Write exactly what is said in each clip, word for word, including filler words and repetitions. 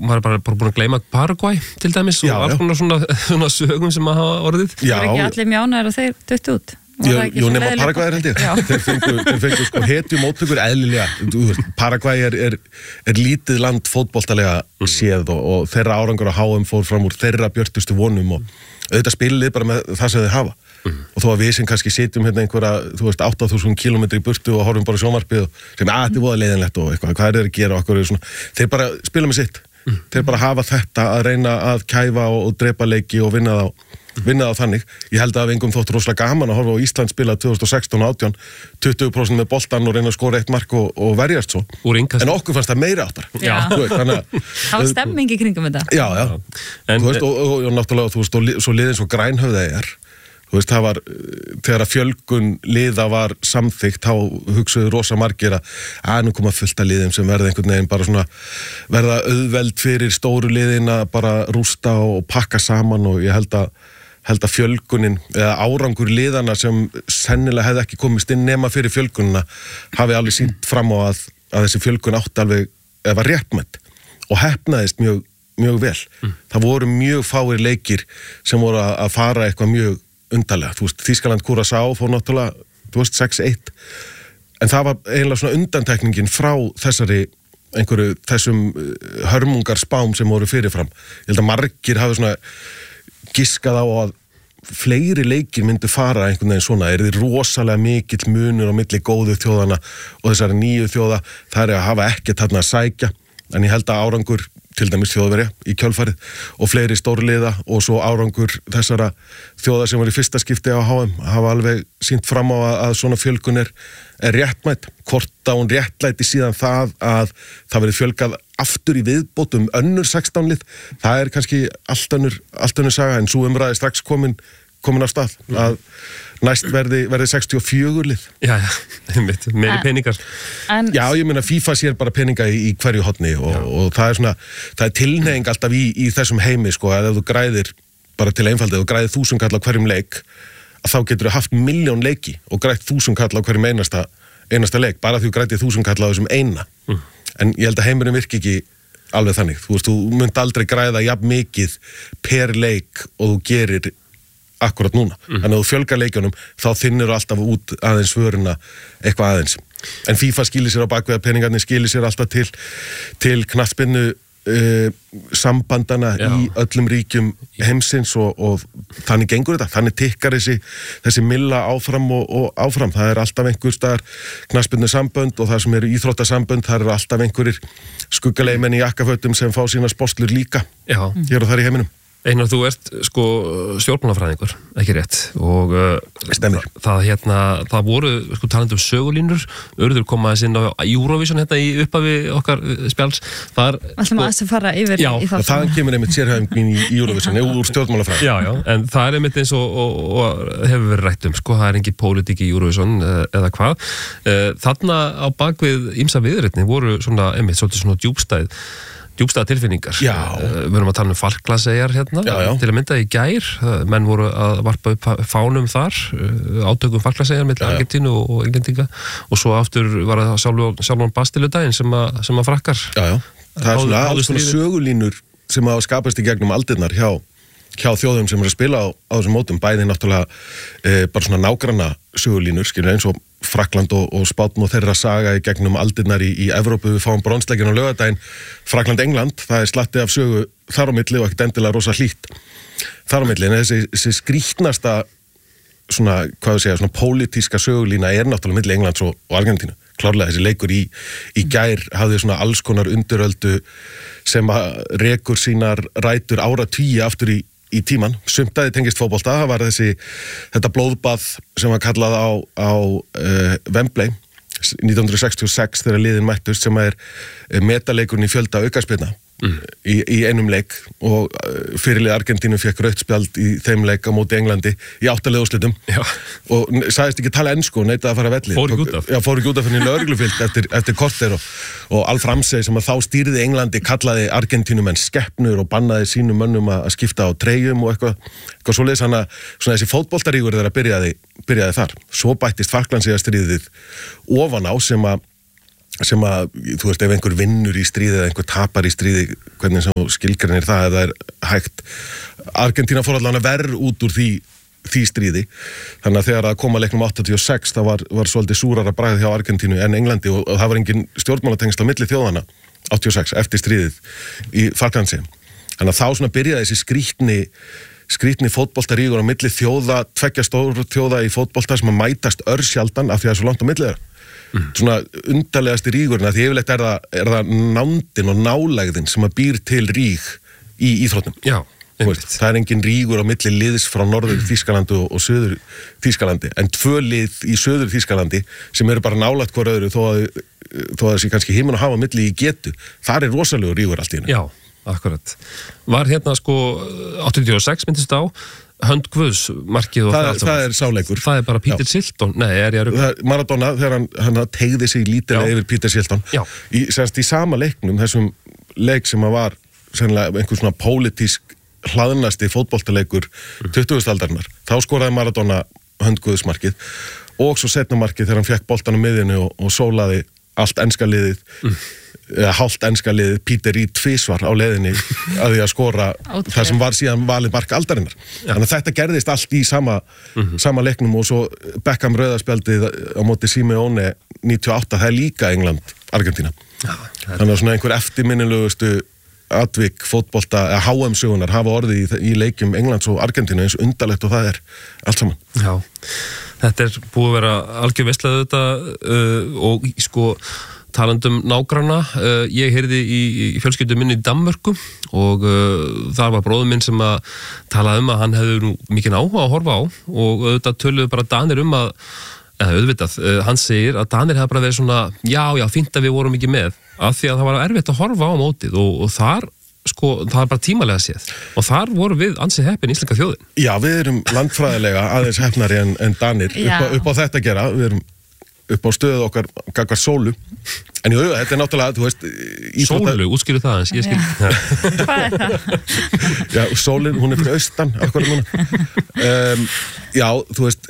maður er bara, bara búin að gleyma Paraguay til dæmis já, og alls konar svona, svona sögum sem að hafa orðið. Já. Það er ekki allir mjánaðir og þeir duttu út. Jú, jú nema Paraguay er held ég. Þeir fengu, þeir fengu sko hetju móttökur eðlilega. Paraguay er, er, er lítið land fótboltalega séð og, og þeirra árangur á H M fór fram úr þeirra björtustu vonum og auðvitað spilið bara með það sem þeir hafa. Mm. Og þó að við sem kannski sitjum hérna einhverja, þú veist, átta þúsund kílómetri í burtu og horfum bara sjónvarpið og sem að þetta er voða leiðinlegt og eitthvað, hvað er þeir að gera og okkur er svona, þeir bara spila með sitt. Mm. Þeir bara hafa þetta að reyna að kæfa og, og drepa leiki og vinna þá, vinna þá þannig. Ég held að við engum þótt rosalega gaman að horfa á Ísland spila tvö þúsund og sextán og átján, tuttugu prósent með boltan og reyna að skora eitt mark og, og verjast svo. En okkur fannst það meira áttar. Já. Það var stemming í kringum þetta. Já, já. En, þú veist, og, og, og, og náttúrulega, þú veist, og, svo liðin svo Grænhöfða er. Þú veist, það var, þegar að fjölgun liða var samþykkt, þá hugsuðu rosa margir að að nú koma fullt af liðum sem verða einhvern veginn bara svona, verða auðveld fyrir stóru liðin að bara rústa og pakka saman og ég held að, held að fjölgunin, eða árangur liðana sem sennilega hefði ekki komist inn nema fyrir fjölgunina, hafi alveg sýnt fram á að, að þessi fjölgun átti alveg, eða var réttmætt og heppnaðist mjög, mjög vel. Mm. Það voru mjög fáir leikir sem voru að fara eitthvað mjög undarlega, þú veist, Þýskaland Curaçao fór náttúrulega, þú veist, sex eitt en það var eiginlega svona undantekningin frá þessari, einhverju þessum hörmungarspám sem voru fyrirfram. Ég held að margir hafi svona giskað á að fleiri leikir myndi fara einhvern veginn svona, er þið rosalega mikill munur á milli góðu þjóðana og þessari nýju þjóða, það er að hafa ekkert þarna að sækja, en ég held að árangur til dæmis Þjóðverja í kjölfarið og fleiri stórliða og svo árangur þessara þjóða sem var í fyrsta skipti á H M hafa alveg sýnt fram á að, að svona fjölgun er, er réttmætt, hvort að hún réttlæti síðan það að það verið fjölgað aftur í viðbótum önnur sextán lið, það er kannski allt önnur, allt önnur saga en svo umræði strax komin, komin á stað að næst verði, verði sextíu og fjögur lið. Já, já, einmitt, meiri peningar. En, já, ég meina FIFA sér bara peninga í, í hverju horni og, og það er svona, það er tilhneiging alltaf í, í þessum heimi, sko, að ef þú græðir, bara til einfaldið, ef þú græðir þúsund kall á hverjum leik, að þá getur þú haft milljón leiki og grætt þúsund kall á hverjum einasta, einasta leik, bara því þú grættir þúsund kall á þessum eina. Mm. En ég held að heimurinn virki ekki alveg þannig. Þú veist, þú munt aldrei græða jafn mikið per leik og þú gerir akkurat núna. Mm. En ef þú fjölgar leikjunum, þá þinnir þú alltaf út aðeins vöruna eitthvað aðeins. En FIFA skilir sér á bakvið að peningarnir skilir sér alltaf til, til knattspyrnu uh, sambandana Já. Í öllum ríkjum heimsins og, og þannig gengur þetta. Þannig tikkar þessi, þessi milla áfram og, og áfram. Það er alltaf einhver staðar knattspyrnu sambönd og það sem eru íþróttasambönd, það eru alltaf einhverjir skuggalegmenn í jakkafötum sem fá sína sporslur líka. Já. Hér og þar í heiminum. Einar, þú ert sko stjórnmálafræðingur, ekki rétt og uh, Stemir. Það, það, hérna, það voru sko talandi um sögulínur, Urður kom aðeins inn á Eurovision hérna í upphafi okkar spjáls. Það er Alltaf sko, maður að fara yfir já, í það. Það kemur einmitt sérhæfing mín í Eurovision, úr stjórnmálafræði. Já, já, en það er einmitt eins og, og, og hefur verið rætt um, sko, það er engin pólitík í Eurovision eða hvað. Þarna á bakvið ýmsa viðreitni voru svona, einmitt, svolítið svona djúpstæð djúpstæða tilfinningar. Já. Uh, við erum að tala um Falklandseyjar hérna, já, já. Til að mynda í gær, uh, menn voru að varpa upp fánum þar, uh, átökum Falklandseyjar milli Argentínu og, og Englendinga og svo aftur var það sjálfan Bastiludaginn sem, sem að frakkar. Já, já. Það er svona alls svona sögulínur sem hafa skapast í gegnum aldirnar hjá, hjá þjóðum sem er að spila á, á þessum mótum, bæði náttúrulega e, bara svona nágranna sögulínur, skilur eins og Frakkland og, og Spánn og þeirra saga í gegnum aldirnar í, í Evrópu, við fáum bronsleikin á laugardaginn, Frakkland-England, það er slatti af sögu þar á milli og ekkert endilega rosa hlýtt þar á milli, en þessi, þessi skrýtnasta svona, hvað við segja, svona pólitíska sögulína er náttúrulega milli Englands og, og Argentínu, klárlega þessi leikur í, í gær hafði svona alls konar undiröldu sem að rekur sínar rætur áratugi aftur í í tíman, sumtaði tengist fótbolta, það var þessi, þetta blóðbað sem var kallað á, á uh, Wembley nítján hundruð sextíu og sex þegar liðin mættust sem er metaleikurinn í fjölda aukaspyrna mm. í, í einum leik og uh, fyrirlið Argentínu fekk rautt spjald í þeim leik á móti Englandi í áttalegu úrslitum og sagðist ekki tala ensku og neitaði að fara að velli. Fór ekki út af. Já, fór ekki út af fyrir lögreglufylgd eftir, eftir korter og, og Alf Ramsey sem að þá stýrði Englandi kallaði Argentínumenn skeppnur og bannaði sínum mönnum að skipta á treyjum og eitthvað, eitthvað svoleiðis hann að svona þessi fótboltarígur þeirra byrjaði, byrjaði þar. Svo bættist Falklandseyjastríðið ofan á sem að sem að, þú veist, ef einhver vinnur í stríði eða einhver tapar í stríði, hvernig sem skilgreinir það eða er hægt. Argentína fór allavega verð út úr því, því stríði, þannig að þegar að koma leiknum áttatíu og sex, það var, var svolítið súrara bragð hjá Argentínu en Englandi og, og það var engin stjórnmálatengsl á milli þjóðana áttatíu og sex eftir stríðið í Falklandsi. Þannig að þá svona byrjaði þessi skrítni skrítni fótboltarígur á milli þjóða, tveggja stóru þjóða í fótbolta sem að mætast örsjaldan af því að það er svo langt á milli þeirra. Mm. Svona undarlegasti rígurinn að því yfirleitt er það, er það nándin og nálægðin sem að býr til ríg í íþróttum. Já, veist, það er engin rígur á milli liðs frá norður Þýskalandi og, og söður Þýskalandi en tvö lið í söður Þýskalandi sem eru bara nálægt hver öðru þó að, þó að þessi kannski himinn og hafa milli í getu. Það er rosalegur rígur allt í henni. Já, akkurat. Var hérna sko áttatíu og sex myndist á hönd Guðs markið og það, það, það er sáleikur. Það er bara Peter Shilton. Nei, er ég að rugla? Maradona, þegar hann, hann tegði sig lítilega yfir Peter Shilton. Já. Í, semst, í sama leiknum, þessum leik sem að var sennilega einhver svona pólitísk hlaðnasti fótboltaleikur mm. tuttugustu aldarinnar. Þá skoraði Maradona hönd Guðs markið og svo setna markið þegar hann fekk boltan á miðjunni og, og sólaði allt enska liðið mm. eða hálft enska liðið Peter í tvísvar á leiðinni að því að skora það sem var síðan valið mark aldarinnar. Ja. Þannig að þetta gerðist allt í sama, mm-hmm. sama leiknum og svo Beckham rauðaspjaldið á móti Simeone níutíu og átta, það er líka England, Argentína. Ja, þannig að svona einhver eftirminnilegustu atvik fótbolta, eða H M-sögunar hafa orðið í, í leikjum Englands og Argentínu eins undarlegt og það er allt saman. Já, þetta er búið að vera algjör veistlað þetta uh, og sko talandum nágranna, uh, ég heyrði í, í fjölskyldu minni í Danmörku og uh, þar var bróður minn sem að talaði um að hann hefði nú mikinn áhuga að horfa á og auðvitað töluðu bara Danir um að, eða auðvitað, uh, hann segir að Danir hefði bara verið svona, já, já, fínt að við vorum ekki með, af því að það var erfitt að horfa á mótið og, og þar, sko, það var bara tímalega séð og þar voru við ansið heppin íslenska þjóðin. Já, við erum landfræðilega aðeins heppnari en, en Danir upp á, upp á þetta að gera, við erum upp á stöðu okkar gagvar sólu en jú, þetta er náttúrulega, þú veist íþrótta... Sólu, útskýru það eins, ég skil Hvað er það? Já, sólin, hún er fyrir austan akkurat núna um, Já, þú veist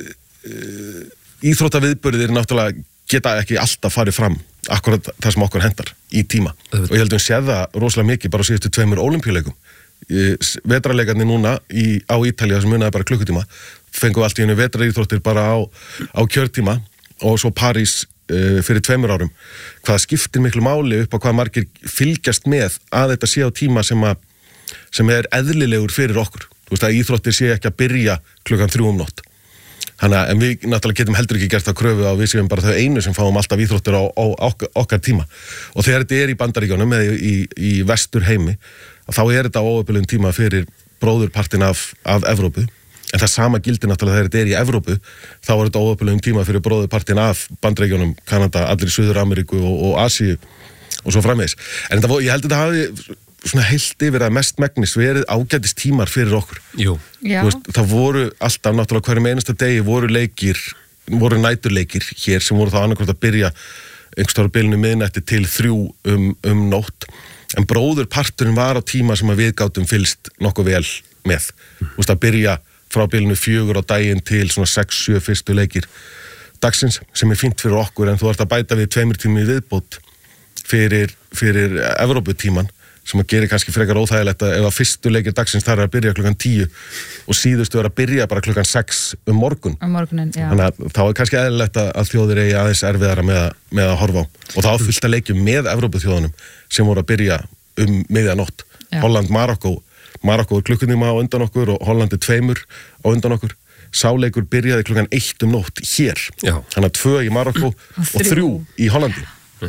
íþróttaviðburðir náttúrulega geta ekki alltaf farið fram akkurat það sem okkur hendar í tíma Öfn. Og ég held að við séð það rosalega mikið bara á síðustu tveimur ólympíuleikum vetrarleikarnir núna í, á Ítalía sem munaði bara klukkutíma fengu allt í einu vetraríþróttir bara á, á kjörtíma og svo París uh, fyrir tveimur árum hvaða skiptir miklu máli upp á hvað margir fylgjast með að þetta sé á tíma sem, að, sem er eðlilegur fyrir okkur. Þú veist að íþróttir sé ekki að byrja klukkan þrjú um nótt. Þannig að en við náttúrulega getum heldur ekki gert það kröfu á við séum bara þau einu sem fáum alltaf íþróttir á, á okkar, okkar tíma. Og þegar þetta er í Bandaríkjunum eða í, í, í vestur heimi þá er þetta á óöfulum tíma fyrir bróðurpartin af, af Evrópu. En það sama gildir náttúrulega þegar þetta er í Evrópu, þá er þetta óöfulum tíma fyrir bróðurpartin af Bandaríkjunum, Kanada, allir í Suður-Ameríku og, og Asíu og svo framvegis. En þetta, ég held að þetta hafi svona heilt yfir að mest megnis verið ágætis tímar fyrir okkur. Jú. Veist, það voru alltaf náttúrulega hverjum einasta degi voru leikir, voru næturleikir hér sem voru þá annarkvæmt að byrja einhverjum bilinu miðnætti til þrjú um, um nótt. En bróðurparturinn var á tíma sem að við gátum fylgst nokkuð vel með. Þú veist að byrja frá bilinu fjögur á daginn til svona sex sjö fyrstu leikir dagsins sem er fínt fyrir okkur en þú ert að bæta við tveimur tími viðbót fyrir, fyrir Evróputíman sem að gera kannski frekar óþægilegt að ef að fyrstu leikir dagsins þar er að byrja klukkan tíu og síðustu er að byrja bara klukkan sex um morgun. Um morgunin, já. Þannig að þá er kannski eðlilegt að þjóðir eigi aðeins erfiðara með, með að horfa á. Og þá fylgst að leikjum með Evrópuþjóðunum sem voru að byrja um miðjanótt. Holland, Marokko. Marokko er klukkutíma á undan okkur og Hollandi tveimur á undan okkur. Sáleikur byrjaði klukkan eitt um nótt hér. Já. Þannig að tvö í Marokko og þrjú í Hollandi.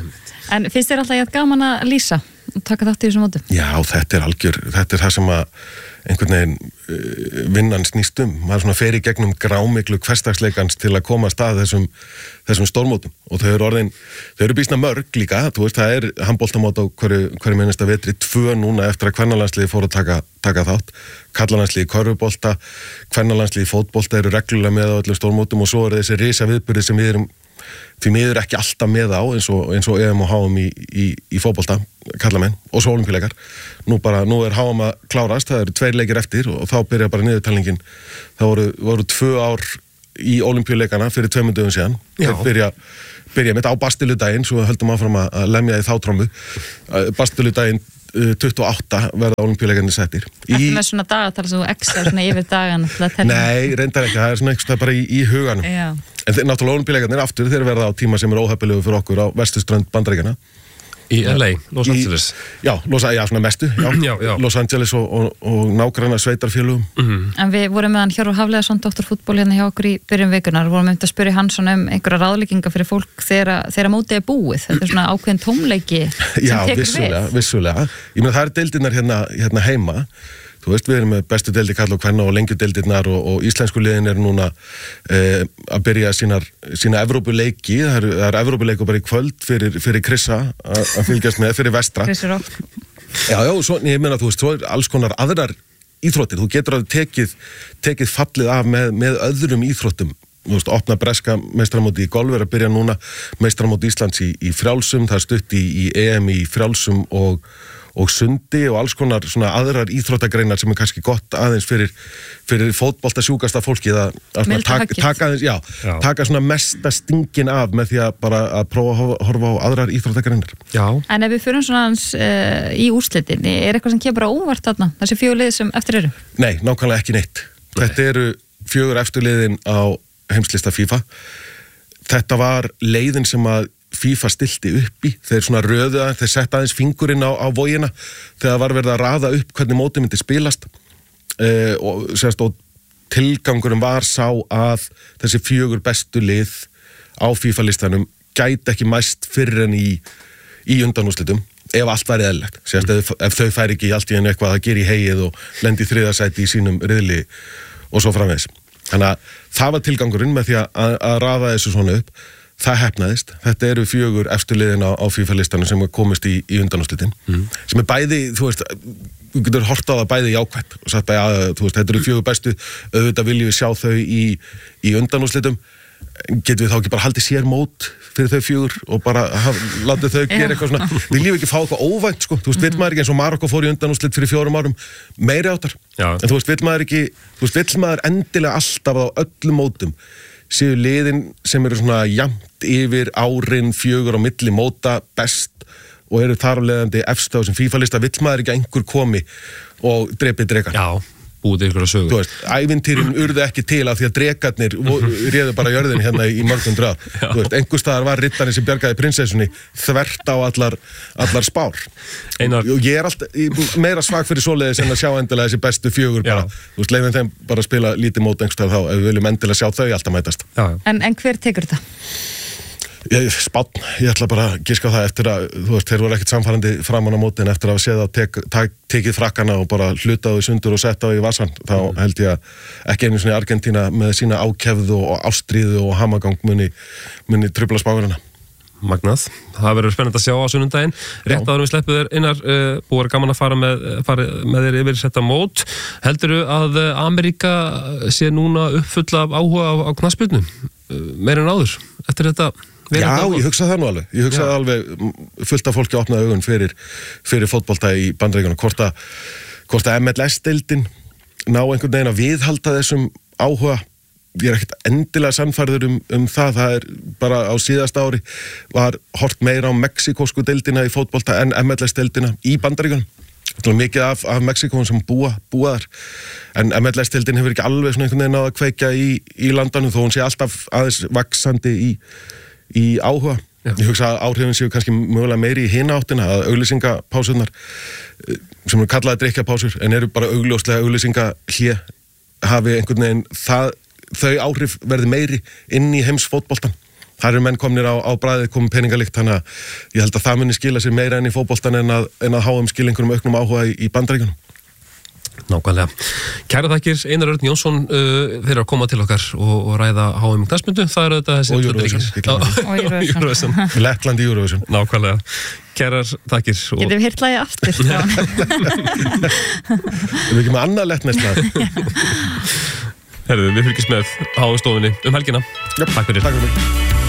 En finnst þér alltaf jafn gaman að lýsa og taka þátt í þessum mótum? Já, þetta er algjör, þetta er það sem að einhvern veginn uh, vinnan snýst um. Maður svona fer í gegnum grámiklu hversdagsleikans til að koma að stað þessum, þessum stórmótum og þau eru orðin, þau eru býsna mörg líka, þú veist, það er handboltamót á hverju, hverju meinasta vetri, tvö núna eftir að kvennalandsliði fór að taka, taka þátt, kallalandsliði körfubolta, kvennalandsliði fótbolta eru reglulega með á öllum stórmótum og svo eru þessi risa viðburði sem við erum því miður ekki alltaf með á eins og, eins og E M og H M í, í, í fótbolta kallamenn og svo ólympíuleikar nú, bara, nú er H M að klárast, það eru tveir leikir eftir og þá byrja bara niðurtalningin það voru, voru tvö ár í Ólympíuleikana fyrir tveimur dögum síðan. Þeir byrja, byrja mitt á Bastiludaginn, svo höldum áfram að lemja í þá trómmu. Bastiludaginn tuttugu og átta verða Ólympíuleikarnir settir. Þetta með svona dagatal sem þú exar svona yfir dagan. Nei, reyndar ekki, það er svona einhverstað bara í, í huganum. Já. En þeir, náttúrulega Ólympíuleikarnir aftur, þeir verða á tíma sem er óheppilegur fyrir okkur á vesturströnd Bandaríkjanna. Í L A, Los Angeles. Í, já, Los, já, svona mestu, já. já, já. Los Angeles og, og, og nágranna sveitarfélugum. Mm-hmm. En við vorum með hann Hjörvar Hafliðason, doktorfútból hérna hjá okkur í byrjun vikunar, vorum með að spyrja hann svona um einhverja ráðlegginga fyrir fólk þegar, þegar mótið er búið. Þetta er svona ákveðin tómleiki sem já, tekur vissulega, við. vissulega. Ég meina, það er deildirnar hérna, hérna heima. Þú veist, við erum með bestu deildir karla og kvenna og lengjudeildirnar og, og íslensku liðin er núna eh, að byrja sínar, sína Evrópuleiki, það er, er Evrópuleiku bara í kvöld fyrir, fyrir Krissa að fylgjast með, fyrir vestra. Krissi Rók. Já, já, svo, ég meina, þú veist, svo er alls konar aðrar íþróttir, þú getur að tekið, tekið fallið af með, með öðrum íþróttum. Þú veist, opna breska meistaramóti í golf er að byrja núna, meistaramóti Íslands í, í frjálsum, það er stutt í, í E M í frjálsum og og sundi og alls konar svona aðrar íþróttagreinar sem er kannski gott aðeins fyrir, fyrir fótbolta sjúkasta fólki að, að taka, taka, aðeins, já, já. taka svona mesta stingin af með því að bara að prófa að horfa á aðrar íþróttagreinar. Já. En ef við fyrir svona hans uh, í úrslitin, er eitthvað sem kemur á óvart þarna, þessi fjögur lið sem eftir eru? Nei, nákvæmlega ekki neitt. Nei. Þetta eru fjögur eftirliðin á heimslista FIFA. Þetta var leiðin sem að FIFA stilti upp í, þeir svona röðu að þeir setta aðeins fingurinn á, á vógina þegar var verið að raða upp hvernig mótið myndi spilast uh, og, sérst, og tilgangurinn var sá að þessi fjögur bestu lið á FIFA-listanum gæti ekki mæst fyrr en í, í undanúrslitum ef allt væri eðlilegt, sérst, ef, ef þau færi ekki allt í einu eitthvað að gera í heyið og lendi í þriðasæti í sínum riðli og svo framvegis. Þannig að það var tilgangurinn með því að, að raða þessu svona upp. Það hefnaðist. Þetta eru fjögur efstu liðin á, á FIFA-listanum sem komist í, í undanúrslitin. Mm. Sem er bæði, þú veist, þú getur hort á það bæði jákvætt og sagt að, þú veist, þetta eru fjögur bestu, auðvitað viljum við sjá þau í, í undanúrslitum. Getum við þá ekki bara haldið sér mót fyrir þau fjögur og bara látið þau gera eitthvað svona. Viljum við ekki fá eitthvað óvænt, sko. Þú veist, vill maður ekki eins og Marokko fór í undanúrslit fyrir fjórum árum meiri áttar. Já. En þú veist, vill maður ekki, þú veist, vill maður endilega alltaf á öllum mótum séu liðin sem eru svona jafnt yfir árin fjögur á milli móta best og eru þar af leiðandi efst á þessum FIFA-lista, vill maður ekki einhver komi og drepi drekar. Já, búið ykkur að sögu. Þú veist, ævintýrin urðu ekki til af því að drekarnir réðu bara jörðin hérna í mörgum drað. Þú veist, einhver staðar var rittarinn sem bjargaði prinsessunni þvert á allar, allar spár. Einar. Og ég er alltaf meira svag fyrir svoleiðis en að sjá endilega þessi bestu fjögur bara. Já. Þú veist, leifum þeim bara að spila lítið mót einhver stað þá ef við viljum endilega sjá þau alltaf mætast. Já. En, en hver tekur þetta? Ég, spánn, ég ætla bara að giska það eftir að, þú veist, þeir voru ekkert samfærandi framan á mótin eftir að hafa séð að tek, tek, tekið frakkana og bara hlutaðu sundur og setta á í vasan, þá held ég að ekki einu svona í Argentína með sína ákefðu og ástríðu og hamagang muni, muni trufla spáverina. Magnað, það verður spennandi að sjá á sunnundaginn. Rétt áður við sleppu þér innar, uh, búið gaman að fara með, fara með þér yfir setta mót. Heldurðu að Ameríka sé núna uppfull af áhuga á, á knattspyrnu, uh, meira en áður, eftir þetta? Já, ég hugsa það nú alveg. Ég hugsa það alveg fullt af fólki að opna augun fyrir, fyrir fótbolta í Bandaríkjunum. Hvort að, hvort að M L S-deildin ná einhvern veginn að viðhalda þessum áhuga. Ég er ekkert endilega sannfærður um, um það. Það er bara á síðasta ári var hort meira á mexikósku deildina í fótbolta en M L S-deildina í Bandaríkjunum. Það er mikið af, af Mexikóum sem búa, búa þar. En M L S-deildin hefur ekki alveg svona einhvern veginn að kveikja í, í landanum þó hún sé alltaf aðeins vaxandi í í áhuga. Já. Ég hugsa að áhrifin séu kannski mögulega meiri í hina áttina að auglýsingapásurnar sem eru kallaði drikkjapásur en eru bara augljóslega auglýsingahlé hafi einhvern veginn það, þau áhrif verði meiri inn í heimsfótboltan. Það eru menn komnir á, á bræðið komið peningalikt þannig að ég held að það muni skila sér meira inn í fótboltan en að, en að H M skila einhverjum auknum áhuga í, í Bandaríkjunum. Nákvæmlega. Kæra þakkir, Einar Örn Jónsson uh, fyrir að koma til okkar og, og ræða H M knattspyrnu. Það eru þetta þessi og Eurovision. Lettland í Eurovision. Nákvæmlega. Kærar þakkir. Og... Getum við heyrt lagið aftur. Erum við ekki með annað lettnest lag? Herðu, við fylgjumst með H M stofunni um helgina. Jöp, takk fyrir. Takk fyrir mig.